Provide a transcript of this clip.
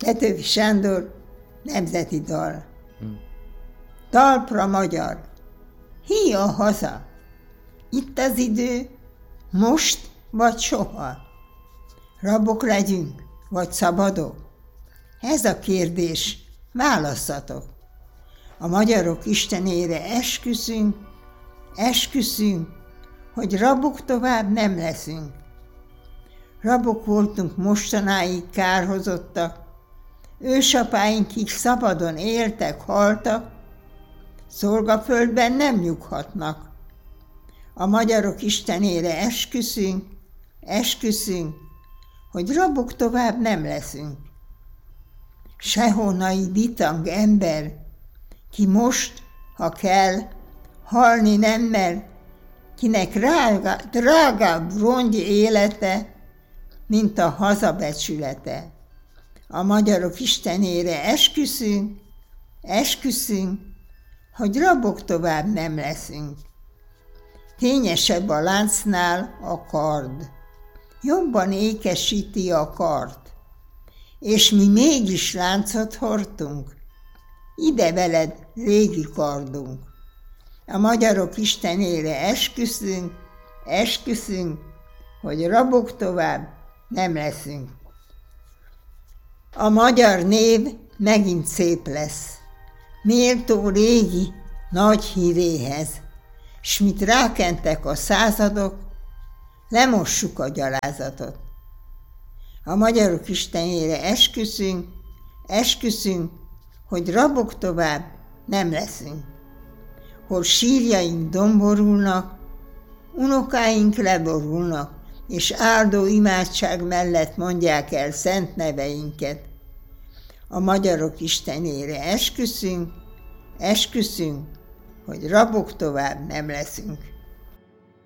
Petőfi Sándor, nemzeti dal. Talpra magyar, hí a haza, itt az idő, most vagy soha. Rabok legyünk, vagy szabadok? Ez a kérdés, válasszatok. A magyarok istenére esküszünk, hogy rabok tovább nem leszünk. Rabok voltunk mostanáig kárhozottak, ősapáinkig szabadon éltek, haltak, szolgaföldben nem nyughatnak. A magyarok istenére esküszünk, hogy rabok tovább nem leszünk. Sehonnan bitang ember, ki most, ha kell, halni nem mer, kinek drágább rongy élete, mint a hazabecsülete. A magyarok istenére esküszünk, hogy rabok tovább nem leszünk. Kényesebb a láncnál a kard, jobban ékesíti a kart, és mi mégis láncot hordtunk, ide veled régi kardunk. A magyarok istenére esküszünk, hogy rabok tovább nem leszünk. A magyar név megint szép lesz, méltó régi nagy híréhez, s mit rákentek a századok, lemossuk a gyalázatot. A magyarok istenére esküszünk, hogy rabok tovább nem leszünk. Hol sírjaink domborulnak, unokáink leborulnak, és áldó imádság mellett mondják el szent neveinket. A magyarok istenére esküszünk, hogy rabok tovább nem leszünk.